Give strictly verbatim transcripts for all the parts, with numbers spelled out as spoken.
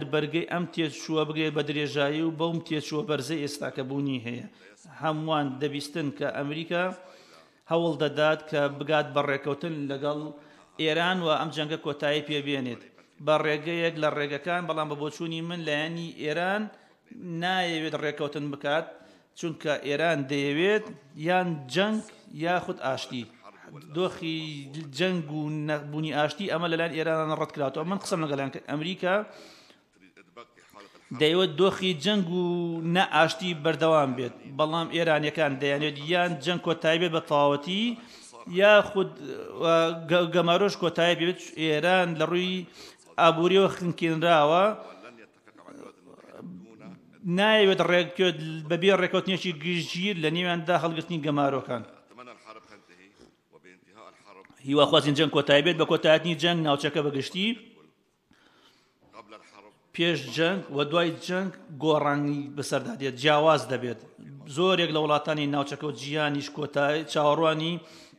بەرگەی ئەم تێچووە بگرێ بە درێژایی و بەوم تێچووە بەرزەی ئێستا کە بوونی هەیە هەمووان دەبیستن کە ئەمریکا هەوڵ دەدات کە بگات بە ڕێکەوتن لەگەڵ ئێران و ئەم جەنگە کۆتایی پێبێنێت بە ڕێگەیەک لە ڕێگەکان بەڵام بە بۆچوونی من لایەنی ئێران نایەوێت ڕێکەوتن بکات چونکە ئێران دەیەوێت یان جەنگ یاخود ئاشتی دۆخی جەنگ و نەبوونی ئاشتی ئەمە لەلایەن ئێران ڕەت کراوەوە من قسەم لەگەڵیان کرد ئەمریکا دەیەوێت دۆخی جەنگ و نە ئاشتی بەردەوام بێت بەڵام ئێرانیەکان دەیانێت یان جەنگ کۆتایی بێت بە تەواوەتی یاخود گەمارۆژ کۆتایی بێت ئێران لە ڕووی ئابووریەوە خنکێنراوە نایەوێت ڕێکوت بەبێ ڕێکەوتنیەکی گشتگیر لە نێواندا هەڵگرتنی گەمارۆکان هیواخوازین جەنگ کۆتایی بێت بە کۆتاییتنی جەنگ ناوچەکە بەگشتی پێش جەنگ و دوای جەنگ گۆڕانی بەسەردادێت جیاواز دەبێت زۆرێک لە وڵاتانی ناوچەکە و جیهانیش کۆتایی چاوەڕوانی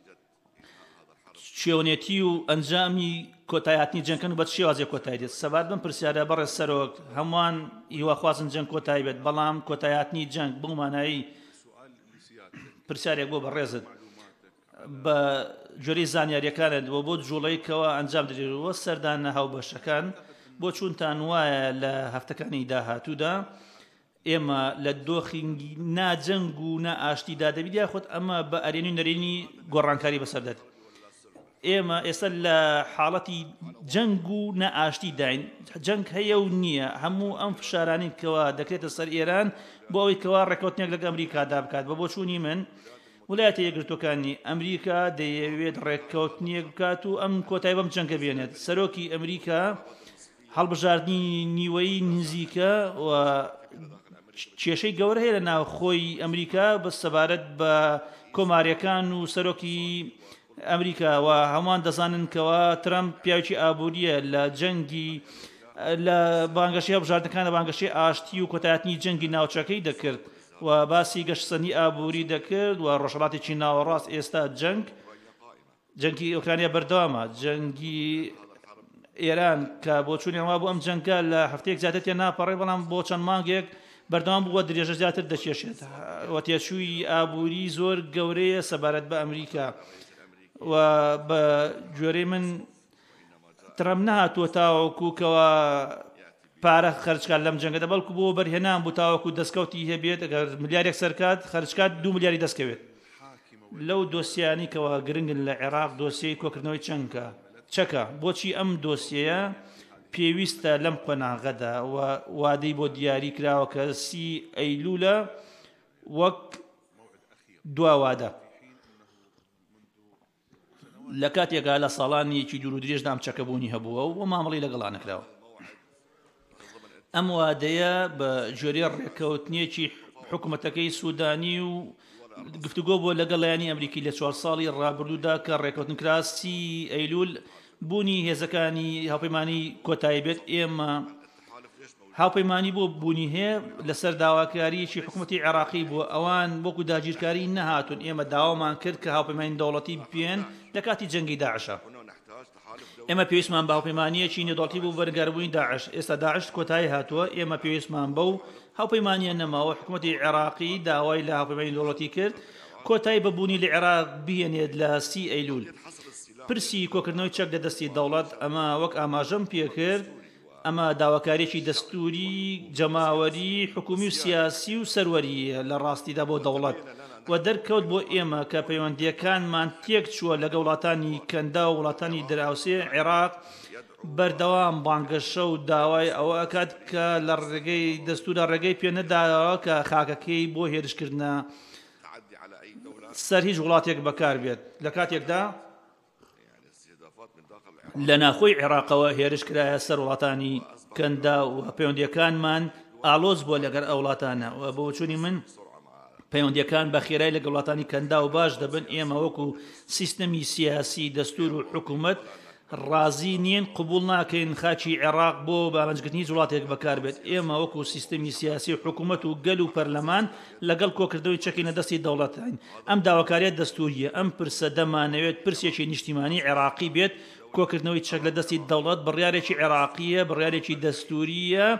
شێوەنێتی و ئەنجامی کۆتاییتنی جەنگکەن و بە شێوازێک کۆتایی دێت سەبات بم پرسیارە بەڕێ سەرۆک هەمووان هیواخوازن جەنگ کۆتایی بێت بەڵام کۆتاییتنی جەنگ بۆ مانایی پرسیارێک بۆ بەڕێزت بە جۆرەی زانیاریەکانت بۆ بۆ جوڵەیەکەوە ئەنجام دەدرێتەوە سەردانە هاوبەشەکان بۆ چونتان وایە لە هەفتەکانی داهاتوودا ئێمە لە دۆخی ناجەنگ و نە ئاشتیدا دەبیت یاخود ئەمە بە ئەرێنی نەرێنی گۆڕانکاری بەسەردەت ئێمە ئێستا لە حاڵەتی جەنگ و نە ئاشتی داین جەنگ هەیە و نییە هەموو ئەم فشارانی کەوا دەکرێتە سەر ئێران بۆ ئەوەی کەوا ڕێکەوتنێک لەگەڵ ئەمریکادا بکات بە بۆ چوونی من وڵایەتە یەکگرتوەکانی ئەمریکا دەیەوێت ڕێککەوتنیەک بکات و ئەم کۆتایی بەم جەنگە بێنێت سەرۆکی ئەمریکا هەڵبژاردننی نیوەی نزیکە و کێشەی گەورە هەیە لە ناو خۆی ئەمریکا بە سەبارەت بە کۆماریەکان و سەرۆکی ئەمریکا و هەمووان دەزانن کەوا ترامپ پیاوێکی ئابوووریە لە جەنگی لە بانگەشەی هەڵبژاردنەکان لە بانگەشەی ئاشتی و کۆتاییتنی جەنگی ناوچەکەی دەکرد و باسی گەشتسەنی ئابووری دەکرد و ڕۆژهەڵاتێکی ناوەڕاست ئێستا جەنگ جەنگی ئوکرانیا بەردەوامە جەنگی ئێران کە بۆ چوونیەوە بۆ ئەم جەنگە لە هەفتەیەک زیاتر تێ ناپەڕێ بەڵام بۆ چەند مانگێک بەردەوام بووە درێژە زیاتر دەکێشێت و تێچووی ئابووری زۆر گەورەیە سەبارەت بە ئەمریکا و بە گوێرەی من ترەم نەهاتووە تاوەکوکەوە پارە خەرجکات لەم جەنگەدا بەڵکو بۆ بەرهێنان بوو تاوەکو دەستکەوتی هەبێت ئەگەر ملیارێک سەرکات خەرجکات دوو ملیاری دەستکەوێت لەو دۆسیانی کەەوە گرنگن لە عێراق دۆسیەی کۆکردنەوەی چەنگە چەکە بۆچی ئەم دۆسیەیە پێویستە لەم قۆناغەدا و وادەی بۆ دیاری کراوە کە سی ئەیلولە وەک دواوادە لە کاتێکا لە ساڵانیەکی دوور و درێژدا ئەم چەکەبوونی هەبووە و مامەڵی لەگەڵا نەکراوە ئەم وادەیە بە جۆرەی ڕێکەوتنیەکی حکوومەتەکەی سوودانی و گفتوگۆ بۆ لەگەڵیانی ئەمریکی لە چوار ساڵی ڕابردوودا کە ڕێکەوتن کراسی ئەیلول بوونی هێزەکانی هاوپەیمانی کۆتایی بێت ئێمە هاوپەیمانی بۆ بوونی هەیە لەسەر داواکاریەکی حکوومەتی عێراقی بووە ئەوان وەکو داگیرکاری نەهاتون ئێمە داوامان کرد کە هاوپەیمانی دەوڵەتی بپێن لە کاتی جەنگی داعشە ئێمە پێویستمان بە هاوپەیمانیەکی نێودەوڵەتی بوو بەرگەربوونی داعش ئێستا داعش کۆتایی هاتووە ئێمە پێویستمان بەو هاوپەیمانیە نەماوە حکوومەتی عێراقی داوای لە هاوپەیمانی دەوڵەتی کرد کۆتایی بەبوونی لە عێراق بهێنێت لە سی ئەیلول پرسی کۆکردنەوەی چەک لە دەستی دەوڵەت ئەمە وەک ئاماژەم پێکرد ئەمە داواکاریەکی دەستوری جەماوەری حکومی و سیاسی و سەروەریە لە ڕاستیدا بۆ دەوڵەت و دەرکەوت بۆ ئێمە کە پەیوەندیەکانمان تێک چووە لەگە وڵاتانی کەندا و وڵاتانی دراوسێ عێراق بەردەوام بانگەشە و داوای ئەوە ئەکات کە لە ڕێگەی دەستورە ڕێگەی پێ نەداوە کە خاکەکەی بۆ هێرشکردنە سەر هیچ وڵاتێک بەکار بێت لە کاتێکدا لە ناخۆی عێراقەوە هێرش کرایە سەر وڵاتانی کەندا و پەیوەندیەکانمان ئالۆز بۆ لەگەر ئەو وڵاتانە و بۆ چوونی من پەیوەندیەکان بە خێرای لەگە وڵاتانی کەندا و باش دەبن ئێمە وەکو سیستەمی سیاسی دەستور و حکوومەت ڕازی نین قبول ناکەین خاچی عێراق بۆ بامەنجکردنی وڵاتێک بەکار بێت ئێمە وەکو سیستەمی سیاسی و حکوومەت و گەل و پەرلەمان لەگەڵ کۆکردنەوەی چەکینە دەستی دەوڵەتین ئەم داواکاریە دەستوریە ئەم پرسە دەمانەوێت پرسێکی نیشتیمانی عێراقی بێت کۆکردنەوەی چەک لە دەستی دەوڵەت بڕیارێکی عێراقیە بڕیارێکی دەستوریە